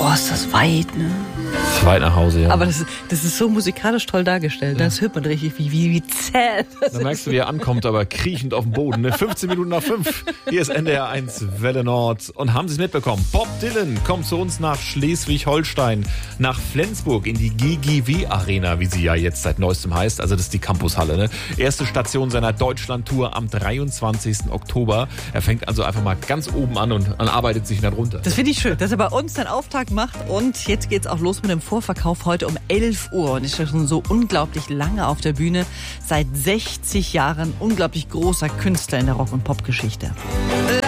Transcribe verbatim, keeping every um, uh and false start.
Oh, ist das weit, ne? Das ist weit nach Hause, ja. Aber das ist, das ist so musikalisch toll dargestellt. Ja. Das hört man richtig, wie, wie, wie zäh. Da merkst du, wie er ankommt, aber kriechend auf dem Boden. Ne? fünfzehn Minuten nach fünf. Hier ist N D R eins Welle Nord. Und haben Sie es mitbekommen? Bob Dylan kommt zu uns nach Schleswig-Holstein, nach Flensburg in die G G W Arena, wie sie ja jetzt seit neuestem heißt. Also das ist die Campushalle. Ne? Erste Station seiner Deutschland-Tour am dreiundzwanzigsten Oktober. Er fängt also einfach mal ganz oben an und arbeitet sich dann runter. Das finde ich schön, dass er bei uns den Auftakt macht. Und jetzt geht's auch los mit dem Vorverkauf heute um elf Uhr. Und ist schon so unglaublich lange auf der Bühne. Seit sechzig Jahren unglaublich großer Künstler in der Rock- und Popgeschichte.